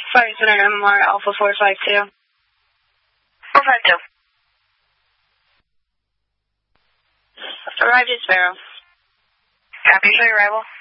Flight Center MMR Alpha 452. 452. Arrived at Sparrow. Copy, show your arrival.